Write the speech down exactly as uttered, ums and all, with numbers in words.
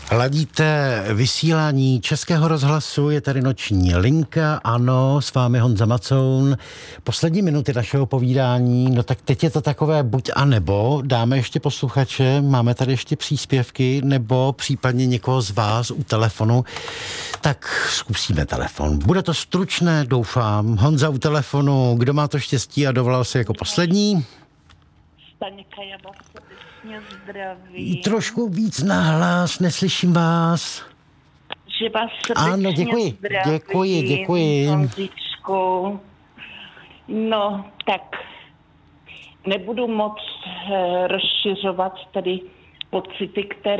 Ladíte vysílání Českého rozhlasu, je tady noční linka, ano, s vámi Honza Macoun. Poslední minuty našeho povídání, no tak teď je to takové buď a nebo, dáme ještě posluchače, máme tady ještě příspěvky, nebo případně někoho z vás u telefonu, tak zkusíme telefon. Bude to stručné, doufám. Honza u telefonu, kdo má to štěstí a dovolal se jako poslední? Staňka, já vás srdečně zdravím. Trošku víc nahlas, neslyším vás. Že vás srdečně ano, děkuji, zdravím. děkuji, děkuji. Honzičku. No, tak nebudu moc eh, rozšiřovat tady pocity, které